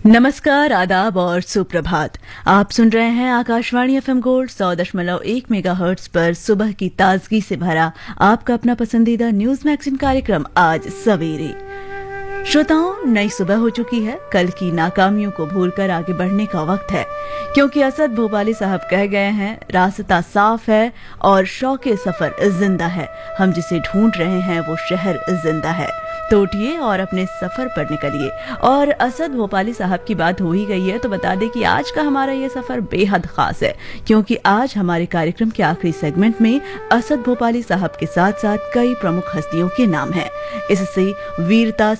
नमस्कार, आदाब और सुप्रभात। आप सुन रहे हैं आकाशवाणी एफएम गोल्ड 100.1 मेगाहर्ट्ज पर सुबह की ताजगी से भरा आपका अपना पसंदीदा न्यूज मैगजीन कार्यक्रम आज सवेरे। श्रोताओं, नई सुबह हो चुकी है। कल की नाकामियों को भूलकर आगे बढ़ने का वक्त है, क्योंकि असद भोपाली साहब कह गए हैं, रास्ता साफ है और शौके सफर जिंदा है। हम जिसे ढूंढ रहे हैं वो शहर जिंदा है। तो उठिए और अपने सफर पर निकलिए। और असद भोपाली साहब की बात हो ही गई है तो बता दें कि आज का हमारा ये सफर बेहद खास है, क्योंकि आज हमारे कार्यक्रम के आखिरी सेगमेंट में असद भोपाली साहब के साथ साथ कई प्रमुख हस्तियों के नाम हैं। इससे वीरता